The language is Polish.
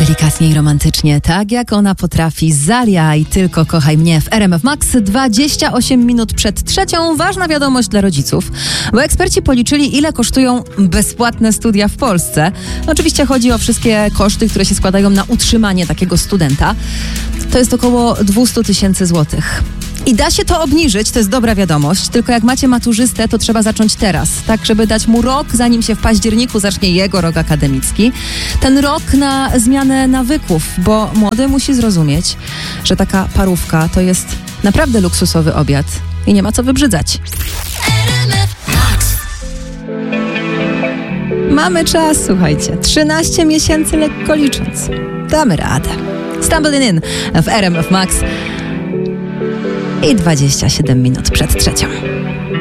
Delikatnie i romantycznie, tak jak ona potrafi. Zalia i Tylko kochaj mnie w RMF Max. 28 minut przed trzecią. Ważna wiadomość dla rodziców, bo eksperci policzyli, ile kosztują bezpłatne studia w Polsce. Oczywiście chodzi o wszystkie koszty, które się składają na utrzymanie takiego studenta. To jest około 200 000 złotych. I da się to obniżyć, to jest dobra wiadomość, tylko jak macie maturzystę, to trzeba zacząć teraz, tak żeby dać mu rok, zanim się w październiku zacznie jego rok akademicki. Ten rok na zmianę nawyków, bo młody musi zrozumieć, że taka parówka to jest naprawdę luksusowy obiad i nie ma co wybrzydzać. Mamy czas, słuchajcie, 13 miesięcy lekko licząc. Damy radę. Stumbling In w RMF Max. I 27 minut przed trzecią.